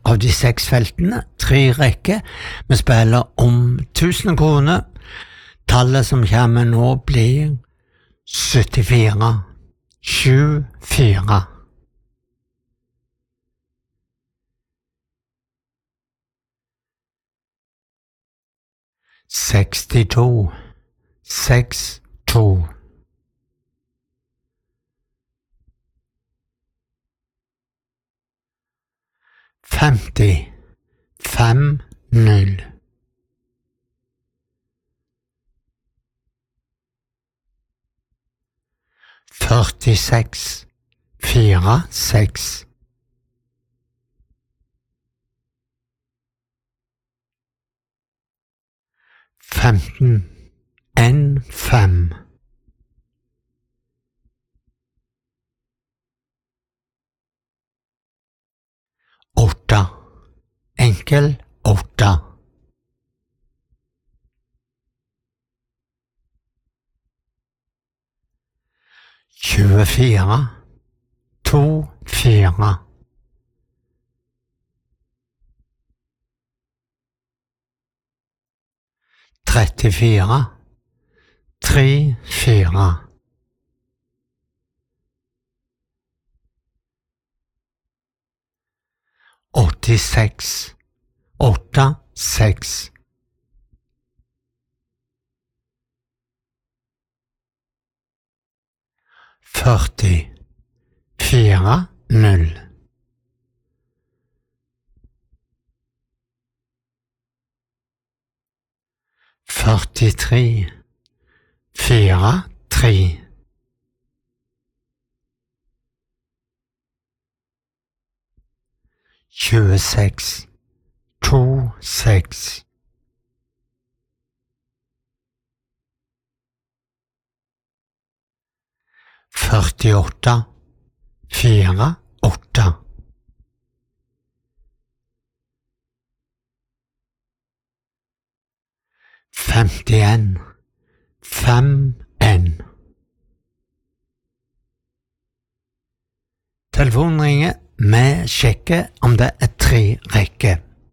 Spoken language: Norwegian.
av de 6 feltene, 3 rekker. Vi spiller om 1000 kroner. Tallet som kommer nå blir 74. 74. Sekstito. 62. 50. 50. 46. 46. 15. 5. 8. Enkel 8. 24. 2 4. 34. 3 4. 86. 8 6. 40. 4 0. 43. 4 3. 26. 2 6. 48. 4 8. 51. 5 1. Telefonen ringer. Vi sjekker om det er 3 rekker.